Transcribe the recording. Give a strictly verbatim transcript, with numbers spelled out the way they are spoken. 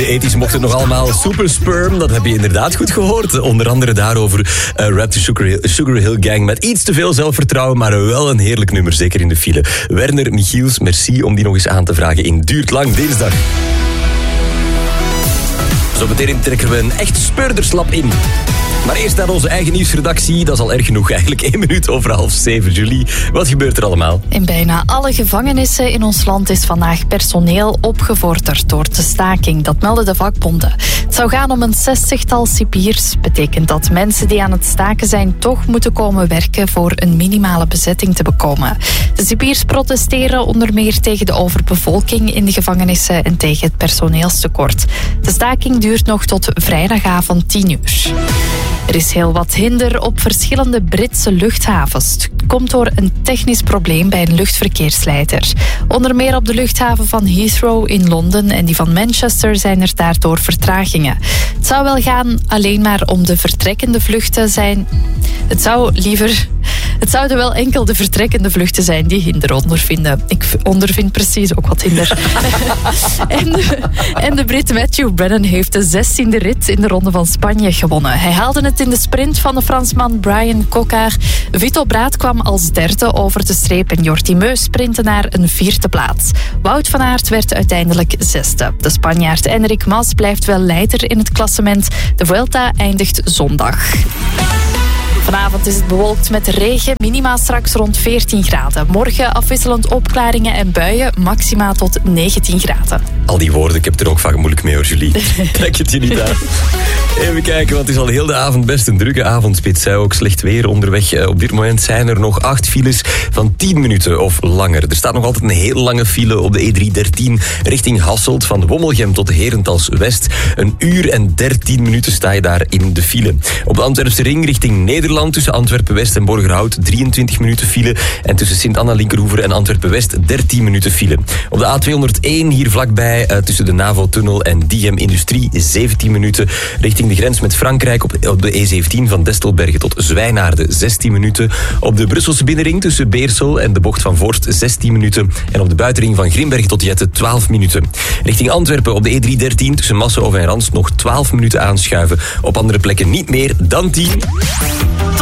eighties mochten nog allemaal Super Sperm. Dat heb je inderdaad goed gehoord. Onder andere daarover uh, rapte Sugar Hill, Sugar Hill Gang met iets te veel zelfvertrouwen, maar wel een heerlijk nummer, zeker in de file. Werner Michiels, merci om die nog eens aan te vragen in Duurt Lang Dinsdag. Zo meteen trekken we een echt speurderslap in. Maar eerst naar onze eigen nieuwsredactie. Dat is al erg genoeg. Eigenlijk één minuut over half zeven. Julie, wat gebeurt er allemaal? In bijna alle gevangenissen in ons land is vandaag personeel opgevorderd door de staking. Dat melden de vakbonden. Het zou gaan om een zestigtal cipiers. Betekent dat mensen die aan het staken zijn toch moeten komen werken voor een minimale bezetting te bekomen. De cipiers protesteren onder meer tegen de overbevolking in de gevangenissen en tegen het personeelstekort. De staking duurt nog tot vrijdagavond tien uur. Er is heel wat hinder op verschillende Britse luchthavens. Het komt door een technisch probleem bij een luchtverkeersleider. Onder meer op de luchthaven van Heathrow in Londen en die van Manchester zijn er daardoor vertragingen. Het zou wel gaan alleen maar om de vertrekkende vluchten zijn. Het zou liever... Het zouden wel enkel de vertrekkende vluchten zijn die hinder ondervinden. Ik ondervind precies ook wat hinder. en, de, en de Brit Matthew Brennan heeft de zestiende rit in de Ronde van Spanje gewonnen. Hij haalde het in de sprint van de Fransman Brian Cocard. Vito Braat kwam als derde over de streep en Jordi Meus sprintte naar een vierde plaats. Wout van Aert werd uiteindelijk zesde. De Spanjaard Enric Mas blijft wel leider in het klassement. De Vuelta eindigt zondag. Vanavond is het bewolkt met regen, minima straks rond veertien graden. Morgen afwisselend opklaringen en buien, maxima tot negentien graden. Al die woorden, ik heb er ook vaak moeilijk mee hoor, Julie. Kijk het je niet aan. Even kijken, want het is al heel de avond best een drukke avondspits. Hè. Ook slecht weer onderweg. Op dit moment zijn er nog acht files van tien minuten of langer. Er staat nog altijd een heel lange file op de E drie dertien richting Hasselt. Van Wommelgem tot Herentals West. Een uur en dertien minuten sta je daar in de file. Op de Antwerpse ring richting Nederland tussen Antwerpen-West en Borgerhout drieëntwintig minuten file. En tussen Sint-Anna-Linkerhoever en Antwerpen-West dertien minuten file. Op de A tweehonderdéén hier vlakbij uh, tussen de NAVO-tunnel en Diem Industrie zeventien minuten. Richting de grens met Frankrijk op, op de E zeventien van Destelbergen tot Zwijnaarden zestien minuten. Op de Brusselse binnenring tussen Beersel en de bocht van Voorst zestien minuten. En op de buitenring van Grimbergen tot Jette twaalf minuten. Richting Antwerpen op de E drie dertien tussen Massenhoven en Rans nog twaalf minuten aanschuiven. Op andere plekken niet meer dan tien.